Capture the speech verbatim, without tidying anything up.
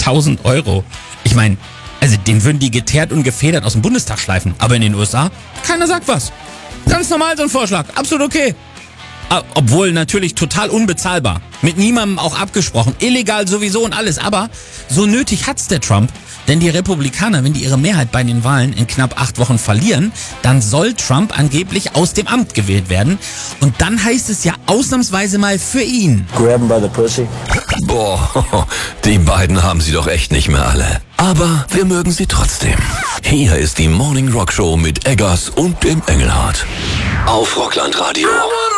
hunderttausend Euro. Ich meine, also den würden die geteert und gefedert aus dem Bundestag schleifen. Aber in den U S A, keiner sagt was. Ganz normal so ein Vorschlag, absolut okay. Obwohl natürlich total unbezahlbar. Mit niemandem auch abgesprochen. Illegal sowieso und alles. Aber so nötig hat's der Trump. Denn die Republikaner, wenn die ihre Mehrheit bei den Wahlen in knapp acht Wochen verlieren, dann soll Trump angeblich aus dem Amt gewählt werden. Und dann heißt es ja ausnahmsweise mal für ihn. Grab him by the pussy. Boah, die beiden haben sie doch echt nicht mehr alle. Aber wir mögen sie trotzdem. Hier ist die Morning Rock Show mit Eggers und dem Engelhardt. Auf Rockland Radio.